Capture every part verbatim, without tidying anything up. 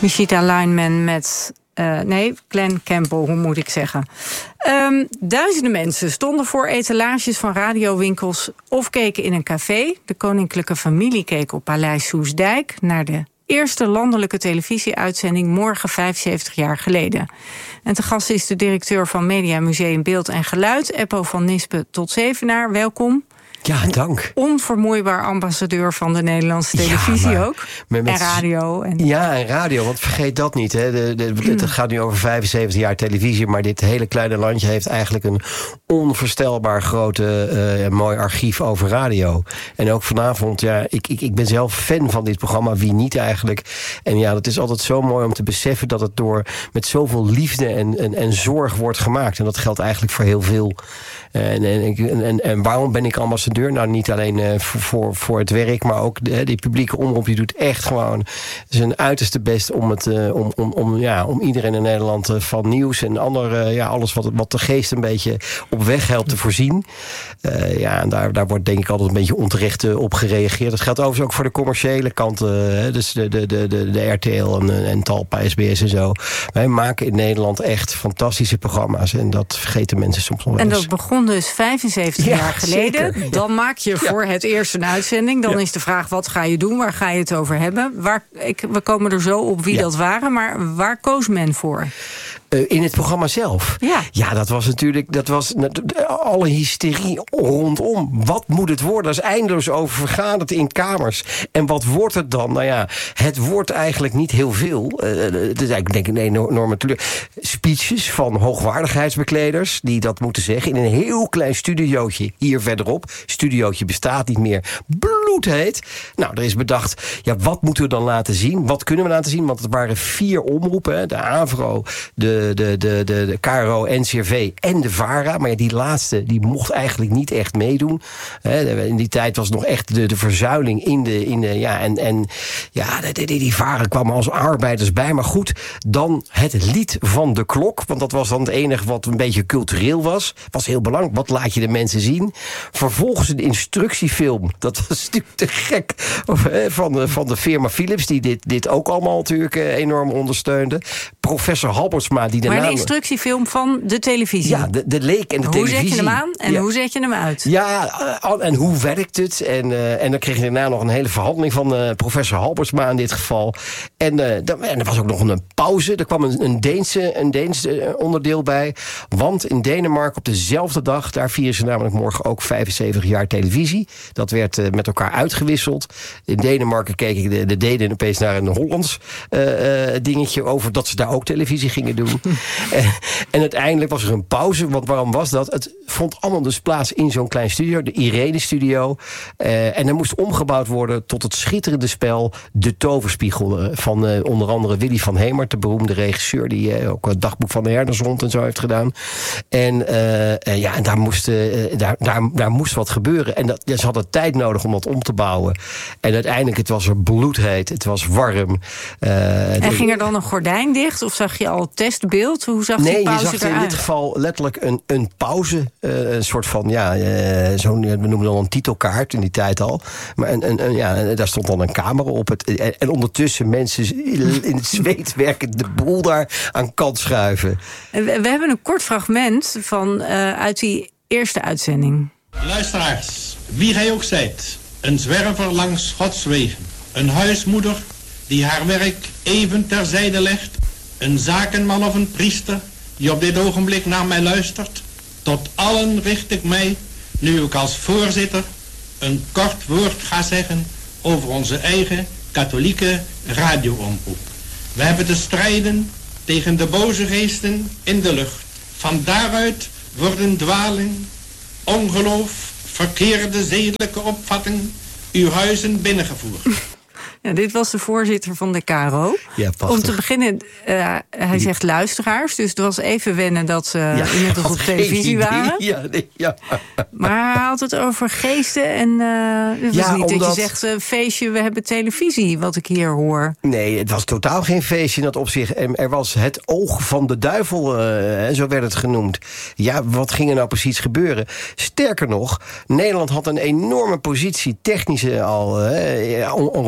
Michita Lineman met... Uh, nee, Glenn Campbell, hoe moet ik zeggen. Um, duizenden mensen stonden voor etalages van radiowinkels of keken in een café. De koninklijke familie keek op Paleis Soestdijk naar de eerste landelijke televisieuitzending morgen vijfenzeventig jaar geleden. En te gast is de directeur van Media Museum Beeld en Geluid, Eppo van Nispen tot Zevenaar. Welkom. Ja, dank. Onvermoeibaar ambassadeur van de Nederlandse televisie ja, ook. Met, met, en radio. En... Ja, en radio, want vergeet dat niet. Hè. De, de, de, het gaat nu over vijfenzeventig jaar televisie, maar dit hele kleine landje heeft eigenlijk een onvoorstelbaar grote, uh, mooi archief over radio. En ook vanavond, ja, ik, ik, ik ben zelf fan van dit programma, wie niet eigenlijk. En ja, dat is altijd zo mooi om te beseffen dat het door met zoveel liefde en, en, en zorg wordt gemaakt. En dat geldt eigenlijk voor heel veel. En, en, en, en waarom ben ik ambassadeur? Nou, niet alleen uh, voor, voor, voor het werk, maar ook de, die publieke omroep. Die doet echt gewoon zijn uiterste best om, het, uh, om, om, om, ja, om iedereen in Nederland uh, van nieuws en andere, uh, ja, alles wat, wat de geest een beetje op weg helpt te voorzien. Uh, ja, en daar, daar wordt denk ik altijd een beetje onterecht uh, op gereageerd. Dat geldt overigens ook voor de commerciële kant. Uh, dus de, de, de, de, de R T L en, en Talpa, S B S en zo. Wij maken in Nederland echt fantastische programma's. En dat vergeten mensen soms wel eens. En dat begon dus vijfenzeventig ja, jaar geleden. Zeker. Dan maak je voor ja. het eerst een uitzending. Dan ja. is de vraag, wat ga je doen? Waar ga je het over hebben? Waar, ik, we komen er zo op wie ja. dat waren. Maar waar koos men voor? Uh, in het programma zelf? Ja. Ja, dat was natuurlijk... dat was alle hysterie rondom. Wat moet het worden? Dat is eindeloos over vergaderd in kamers. En wat wordt het dan? Nou ja, het wordt eigenlijk niet heel veel. Uh, het is eigenlijk denk ik een enorme teleur. Speeches van hoogwaardigheidsbekleders die dat moeten zeggen in een heel klein studiootje hier verderop. Studiootje bestaat niet meer. Bloedheet. Nou, er is bedacht, ja, wat moeten we dan laten zien? Wat kunnen we laten zien? Want het waren vier omroepen. Hè? De AVRO, de De, de, de, de K R O, N C R V en de VARA. Maar ja, die laatste die mocht eigenlijk niet echt meedoen. In die tijd was nog echt de, de verzuiling in de... In de ja, en, en ja, die, die, die VARA kwamen als arbeiders bij. Maar goed, dan het lied van de klok. Want dat was dan het enige wat een beetje cultureel was. Was heel belangrijk. Wat laat je de mensen zien? Vervolgens een instructiefilm. Dat was natuurlijk te gek. Van de, van de firma Philips, die dit, dit ook allemaal natuurlijk enorm ondersteunde. Professor Halbertsma, die maar een instructiefilm van de televisie. Ja, de, de leek en de hoe televisie. Hoe zet je hem aan en ja. hoe zet je hem uit? Ja, uh, en hoe werkt het? En, uh, en dan kreeg je daarna nog een hele verhandeling van uh, professor Halbertsma in dit geval. En, uh, dan, en er was ook nog een pauze. Er kwam een, een Deense een Deens uh, onderdeel bij. Want in Denemarken op dezelfde dag, daar vieren ze namelijk morgen ook vijfenzeventig jaar televisie. Dat werd uh, met elkaar uitgewisseld. In Denemarken keken de, de Denen opeens naar een Hollands uh, uh, dingetje over dat ze daar ook televisie gingen doen. en, en uiteindelijk was er een pauze, want waarom was dat? Het vond allemaal dus plaats in zo'n klein studio, de Irene-studio. Uh, en er moest omgebouwd worden tot het schitterende spel De Toverspiegel. Van uh, onder andere Willy van Hemert, de beroemde regisseur die uh, ook het dagboek van de Herdershond en zo heeft gedaan. En, uh, uh, ja, en daar, moest, uh, daar, daar, daar moest wat gebeuren. En dat, ja, ze hadden tijd nodig om dat om te bouwen. En uiteindelijk, het was er bloedheet, het was warm. Uh, en de, ging er dan een gordijn dicht? Of zag je al testbeeld? Hoe zag nee, die pauze je zag eruit? In dit geval letterlijk een, een pauze. Uh, een soort van, ja, uh, zo'n, we noemen dan een titelkaart in die tijd al. Maar een, een, een, ja, daar stond dan een camera op. Het, en, en ondertussen mensen in het zweet werken de boel daar aan kant schuiven. We, we hebben een kort fragment van uh, uit die eerste uitzending. Luisteraars, wie gij ook zijt, een zwerver langs Gods wegen, een huismoeder die haar werk even terzijde legt, een zakenman of een priester die op dit ogenblik naar mij luistert, tot allen richt ik mij, nu ik als voorzitter een kort woord ga zeggen over onze eigen katholieke radioomroep. We hebben te strijden tegen de boze geesten in de lucht. Van daaruit worden dwaling, ongeloof, verkeerde zedelijke opvatting uw huizen binnengevoerd. Ja, dit was de voorzitter van de K R O. Ja, om te beginnen, uh, hij zegt luisteraars. Dus het was even wennen dat ze ja, inmiddels op televisie waren. Ja, nee, ja. Maar hij had het over geesten. En uh, het was ja, niet omdat... dat je zegt, uh, feestje, we hebben televisie, wat ik hier hoor. Nee, het was totaal geen feestje in dat opzicht. Er was het oog van de duivel, uh, zo werd het genoemd. Ja, wat ging er nou precies gebeuren? Sterker nog, Nederland had een enorme positie, technische al, uh, rondom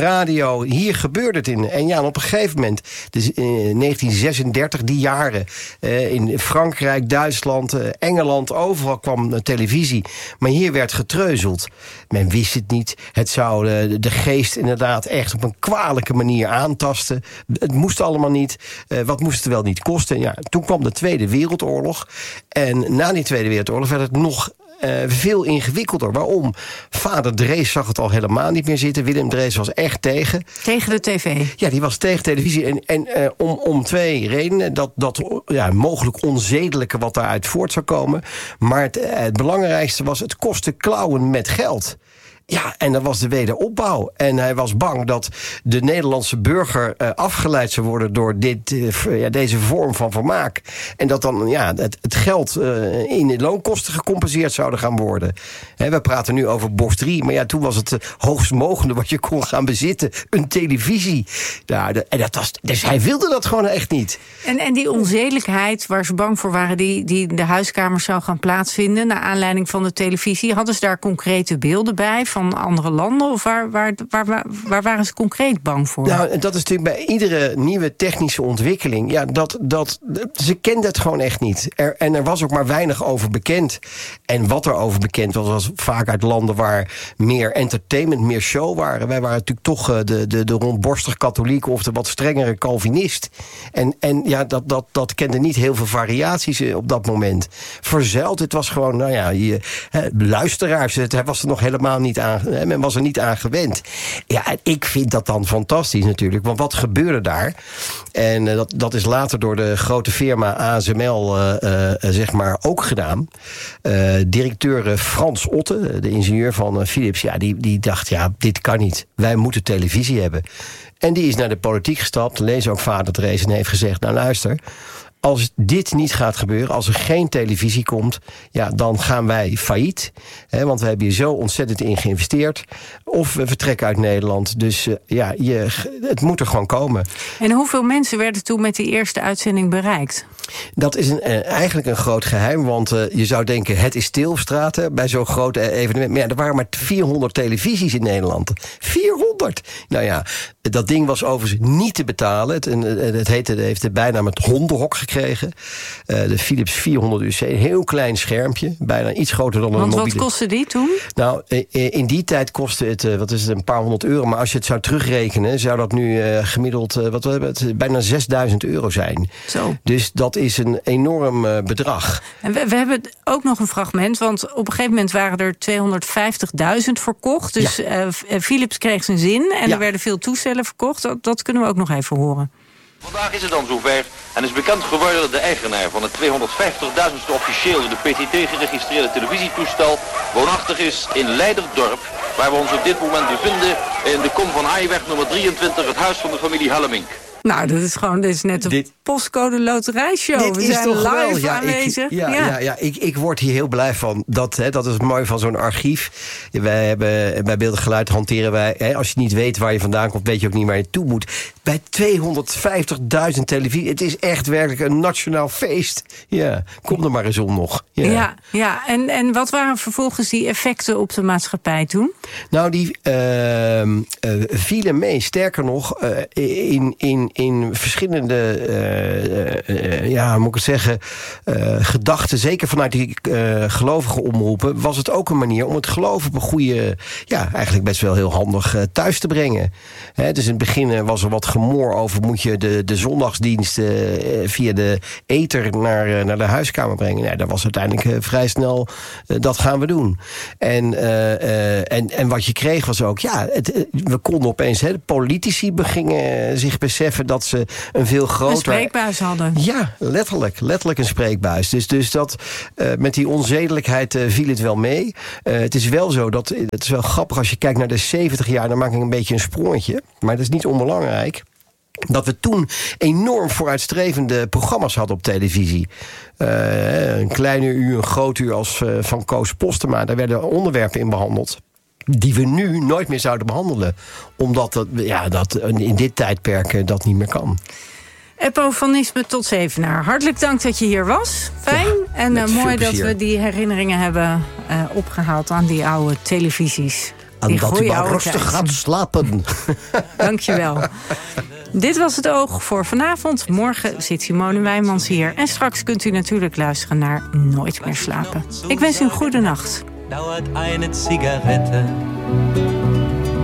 radio, hier gebeurde het in. En ja, op een gegeven moment, dus in negentien zesendertig, die jaren... Uh, in Frankrijk, Duitsland, uh, Engeland, overal kwam uh, televisie. Maar hier werd getreuzeld. Men wist het niet. Het zou uh, de geest inderdaad echt op een kwalijke manier aantasten. Het moest allemaal niet. Uh, wat moest het wel niet kosten? Ja, toen kwam de Tweede Wereldoorlog. En na die Tweede Wereldoorlog werd het nog... Uh, veel ingewikkelder. Waarom? Vader Drees zag het al helemaal niet meer zitten. Willem Drees was echt tegen. Tegen de tv? Ja, die was tegen televisie. En, en uh, om, om twee redenen. Dat, dat ja, mogelijk onzedelijke wat daaruit voort zou komen. Maar het, uh, het belangrijkste was, het kostte klauwen met geld. Ja, en dat was de wederopbouw. En hij was bang dat de Nederlandse burger uh, afgeleid zou worden... door dit, uh, ja, deze vorm van vermaak. En dat dan ja, het, het geld uh, in de loonkosten gecompenseerd zouden gaan worden. He, we praten nu over box drie, maar ja, toen was het uh, hoogst mogende wat je kon gaan bezitten. Een televisie. Ja, de, en dat was, dus hij wilde dat gewoon echt niet. En, en die onzedelijkheid waar ze bang voor waren... die, die in de huiskamers zou gaan plaatsvinden... naar aanleiding van de televisie... hadden ze daar concrete beelden bij... van andere landen? Of waar, waar, waar, waar, waar waren ze concreet bang voor? Nou, dat is natuurlijk bij iedere nieuwe technische ontwikkeling. Ja, dat, dat, ze kenden het gewoon echt niet. Er, en er was ook maar weinig over bekend. En wat er over bekend was, was vaak uit landen waar meer entertainment, meer show waren. Wij waren natuurlijk toch de, de, de rondborstig katholiek of de wat strengere Calvinist. En, en ja, dat, dat, dat kende niet heel veel variaties op dat moment. Verzuild, het was gewoon, nou ja, je, hè, luisteraars, het was er nog helemaal niet aan. Men was er niet aan gewend. Ja, en ik vind dat dan fantastisch natuurlijk. Want wat gebeurde daar? En uh, dat, dat is later door de grote firma A S M L uh, uh, zeg maar ook gedaan. Uh, directeur uh, Frans Otte, de ingenieur van uh, Philips... ja, die, die dacht, ja, dit kan niet. Wij moeten televisie hebben. En die is naar de politiek gestapt. Lees ook vader Drees en heeft gezegd, nou luister... als dit niet gaat gebeuren, als er geen televisie komt... ja, dan gaan wij failliet. Hè, want we hebben hier zo ontzettend in geïnvesteerd. Of we vertrekken uit Nederland. Dus uh, ja, je, het moet er gewoon komen. En hoeveel mensen werden toen met die eerste uitzending bereikt? Dat is een, uh, eigenlijk een groot geheim. Want uh, je zou denken, het is stil op straat hè, bij zo'n groot evenement. Maar ja, er waren maar vierhonderd televisies in Nederland. vierhonderd! Nou ja, dat ding was overigens niet te betalen. Het, het, heette, het heeft de bijnaam het hondenhok gekregen. Uh, de Philips vierhonderd U C. Een heel klein schermpje. Bijna iets groter dan een want mobiele. Wat kostte die toen? Nou, in die tijd kostte het, uh, wat is het, een paar honderd euro. Maar als je het zou terugrekenen, zou dat nu uh, gemiddeld, uh, wat we hebben het, bijna zesduizend euro zijn. Zo. Dus dat is een enorm uh, bedrag. En we, we hebben ook nog een fragment, want op een gegeven moment waren er tweehonderdvijftigduizend verkocht. Dus ja. uh, Philips kreeg zijn zin en ja. er werden veel toestellen verkocht. Dat, dat kunnen we ook nog even horen. Vandaag is het dan zover en is bekend geworden dat de eigenaar van het tweehonderdvijftigduizendste officieel in de P T T geregistreerde televisietoestel woonachtig is in Leiderdorp, waar we ons op dit moment bevinden in de Kom van Aaiweg nummer drieëntwintig, het huis van de familie Hellemink. Nou, dat is gewoon, dit is net een dit, postcode loterijshow. Dit we is zijn toch live wel, ja, aanwezig. Ik, ja, ja. Ja, ja, ik, ik word hier heel blij van. Dat, hè, dat is mooi van zo'n archief. Wij hebben, bij Beeld en Geluid hanteren wij... Hè, als je niet weet waar je vandaan komt, weet je ook niet waar je toe moet. Bij tweehonderdvijftigduizend televisie. Het is echt werkelijk een nationaal feest. Ja, kom er maar eens om nog. Ja, ja, ja. En, en wat waren vervolgens die effecten op de maatschappij toen? Nou, die uh, uh, vielen mee. Sterker nog, uh, in... in in verschillende, uh, uh, ja, hoe moet ik het zeggen, uh, gedachten, zeker vanuit die uh, gelovige omroepen, was het ook een manier om het geloof op een goede, ja, eigenlijk best wel heel handig uh, thuis te brengen. Hè, dus in het begin was er wat gemor over, moet je de, de zondagsdienst uh, via de ether naar, uh, naar de huiskamer brengen. Nou, dat was uiteindelijk uh, vrij snel, uh, dat gaan we doen. En, uh, uh, en, en wat je kreeg was ook, ja, het, we konden opeens, hè, de politici begingen zich beseffen dat ze een veel groter... Een spreekbuis hadden. Ja, letterlijk. Letterlijk een spreekbuis. Dus, dus dat, uh, met die onzedelijkheid uh, viel het wel mee. Uh, het is wel zo dat... Het is wel grappig als je kijkt naar de zeventig jaar... dan maak ik een beetje een sprongetje. Maar dat is niet onbelangrijk. Dat we toen enorm vooruitstrevende programma's hadden op televisie. Uh, een kleine uur, een groot uur als uh, van Koos Postema. Daar werden onderwerpen in behandeld die we nu nooit meer zouden behandelen. Omdat dat, ja, dat in dit tijdperk dat niet meer kan. Eppo van Nispen tot Zevenaar. Hartelijk dank dat je hier was. Fijn. Ja, en uh, mooi dat we die herinneringen hebben uh, opgehaald aan die oude televisies. En Die dat u goeie maar oude rustig tijd. gaat slapen. Dankjewel. Dit was Het Oog voor vanavond. Morgen zit Simone Wijmans hier. En straks kunt u natuurlijk luisteren naar Nooit meer slapen. Ik wens u een goede nacht. Dauert eine Zigarette